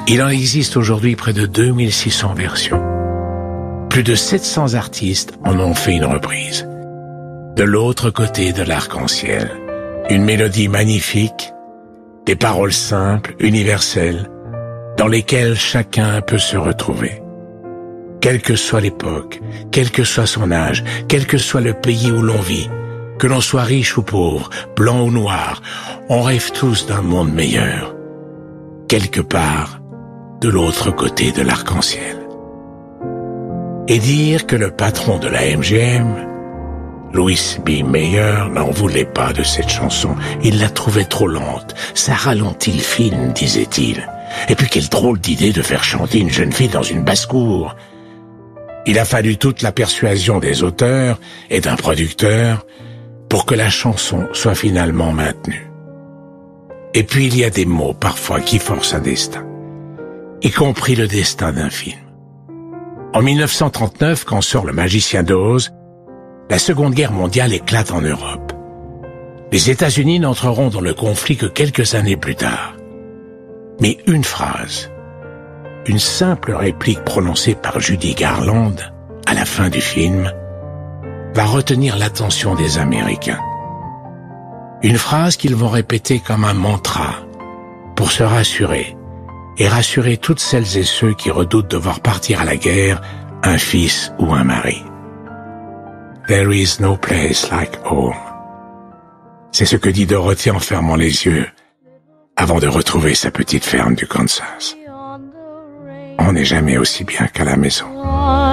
Il en existe aujourd'hui près de 2600 versions. Plus de 700 artistes en ont fait une reprise. De l'autre côté de l'arc-en-ciel, une mélodie magnifique, des paroles simples, universelles, dans lesquelles chacun peut se retrouver. Quelle que soit l'époque, quel que soit son âge, quel que soit le pays où l'on vit, que l'on soit riche ou pauvre, blanc ou noir, on rêve tous d'un monde meilleur, quelque part de l'autre côté de l'arc-en-ciel. Et dire que le patron de la MGM, Louis B. Mayer, n'en voulait pas de cette chanson. Il la trouvait trop lente. Ça ralentit le film, disait-il. Et puis quelle drôle d'idée de faire chanter une jeune fille dans une basse-cour. Il a fallu toute la persuasion des auteurs et d'un producteur pour que la chanson soit finalement maintenue. Et puis il y a des mots parfois qui forcent un destin, y compris le destin d'un film. En 1939, quand sort Le Magicien d'Oz, la Seconde Guerre mondiale éclate en Europe. Les États-Unis n'entreront dans le conflit que quelques années plus tard. Mais une phrase, une simple réplique prononcée par Judy Garland à la fin du film, va retenir l'attention des Américains. Une phrase qu'ils vont répéter comme un mantra pour se rassurer et rassurer toutes celles et ceux qui redoutent de voir partir à la guerre un fils ou un mari. There is no place like home. C'est ce que dit Dorothy en fermant les yeux avant de retrouver sa petite ferme du Kansas. On n'est jamais aussi bien qu'à la maison.